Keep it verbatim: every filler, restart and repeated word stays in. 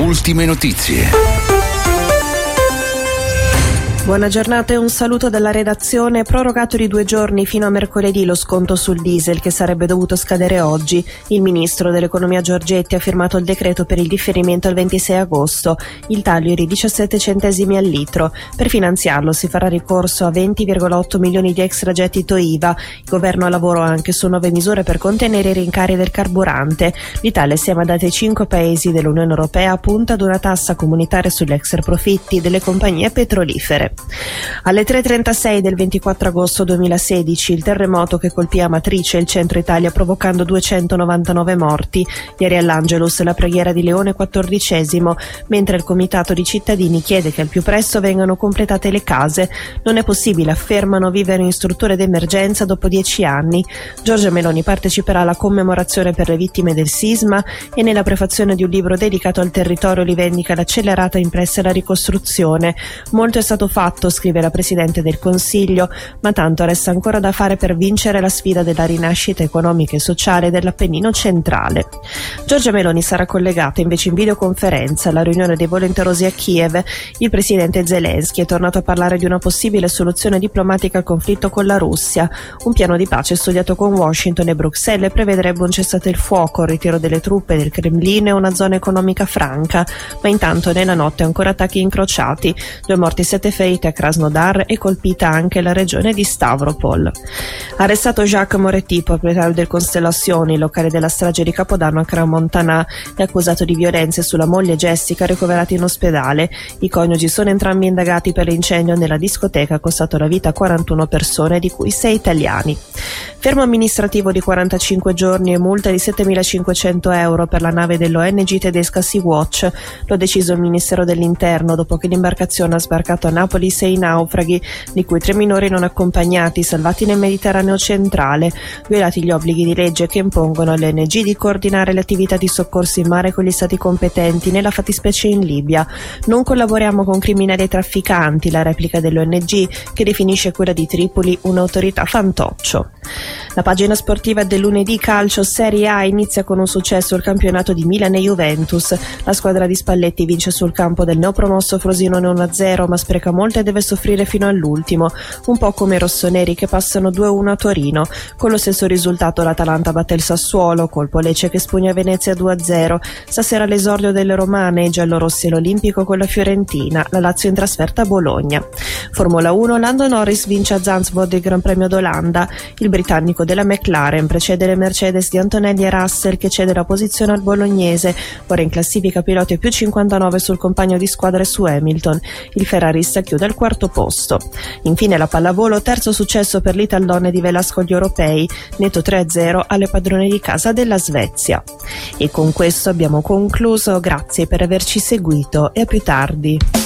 ultime notizie. Buona giornata e un saluto dalla redazione. Prorogato di due giorni fino a mercoledì lo sconto sul diesel che sarebbe dovuto scadere oggi. Il ministro dell'economia Giorgetti ha firmato il decreto per il differimento al ventisei agosto. Il taglio è di diciassette centesimi al litro. Per finanziarlo si farà ricorso a venti virgola otto milioni di extragettito I V A. Il governo lavora anche su nuove misure per contenere i rincari del carburante. L'Italia, assieme ad altri cinque paesi dell'Unione Europea, punta ad una tassa comunitaria sugli extraprofitti delle compagnie petrolifere. Alle tre e trentasei del ventiquattro agosto duemilasedici il terremoto che colpì Amatrice e il centro Italia provocando duecentonovantanove morti. Ieri all'Angelus la preghiera di Leone quattordicesimo, mentre il comitato di cittadini chiede che al più presto vengano completate le case. Non è possibile, affermano, vivere in strutture d'emergenza dopo dieci anni. Giorgia Meloni parteciperà alla commemorazione per le vittime del sisma e nella prefazione di un libro dedicato al territorio rivendica l'accelerata impressa e la ricostruzione. Molto è stato fatto, scrive la Presidente del Consiglio, ma tanto resta ancora da fare per vincere la sfida della rinascita economica e sociale dell'Appennino centrale. Giorgia Meloni sarà collegata invece in videoconferenza alla riunione dei volenterosi a Kiev. Il Presidente Zelensky è tornato a parlare di una possibile soluzione diplomatica al conflitto con la Russia. Un piano di pace studiato con Washington e Bruxelles prevedrebbe un cessate il fuoco, il ritiro delle truppe del Cremlino e una zona economica franca, ma intanto nella notte ancora attacchi incrociati. Due morti e sette feriti a Krasnodar e colpita anche la regione di Stavropol. Arrestato Jacques Moretti, proprietario del Constellazioni, locale della strage di Capodanno a Crans-Montana, è accusato di violenze sulla moglie Jessica, ricoverata in ospedale. I coniugi sono entrambi indagati per l'incendio nella discoteca costato la vita a quarantuno persone, di cui sei italiani. Fermo amministrativo di quarantacinque giorni e multa di settemilacinquecento euro per la nave dell'O N G tedesca Sea-Watch. Lo ha deciso il Ministero dell'Interno dopo che l'imbarcazione ha sbarcato a Napoli sei naufraghi, di cui tre minori non accompagnati, salvati nel Mediterraneo centrale, violati gli obblighi di legge che impongono all'O N G di coordinare le attività di soccorso in mare con gli stati competenti, nella fattispecie in Libia. Non collaboriamo con criminali e trafficanti, la replica dell'O N G, che definisce quella di Tripoli un'autorità fantoccio. La pagina sportiva del lunedì calcio Serie A inizia con un successo il campionato di Milan e Juventus. La squadra di Spalletti vince sul campo del neopromosso Frosinone uno a zero, ma spreca molto e deve soffrire fino all'ultimo, un po' come i rossoneri che passano due a uno a Torino. Con lo stesso risultato l'Atalanta batte il Sassuolo, colpo Lecce che spugna Venezia due a zero. Stasera l'esordio delle romane, i giallorossi e l'Olimpico con la Fiorentina, la Lazio in trasferta a Bologna. Formula uno, Lando Norris vince a Zandvoort il Gran Premio d'Olanda. Il britannico della McLaren precede le Mercedes di Antonelli e Russell, che cede la posizione al bolognese. Ora in classifica piloti più cinquantanove sul compagno di squadra su Hamilton. Il ferrarista chiude al quarto posto. Infine la pallavolo, terzo successo per l'Italdonne di Velasco agli europei, netto tre a zero alle padrone di casa della Svezia. E con questo abbiamo concluso, grazie per averci seguito e a più tardi.